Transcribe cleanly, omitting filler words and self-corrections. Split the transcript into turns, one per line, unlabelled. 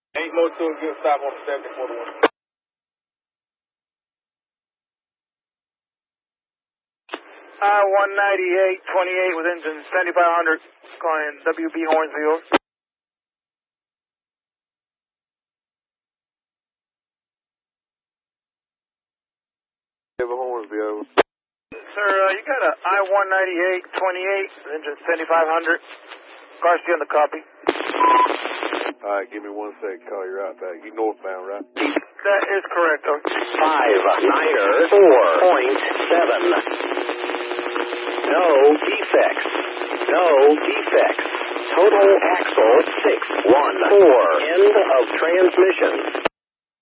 8 more to a good stop on the 7041.
I-198-28 with engine 7500, calling WB Hornsville.
Hornsville.
Sir, you got a I-198-28 with engine 7500. Garcia on the copy.
Alright, give me 1 sec, call you right back. You northbound, right?
That is correct.
5-9er 4.7. No defects. No defects. Total axle 614. End of transmission.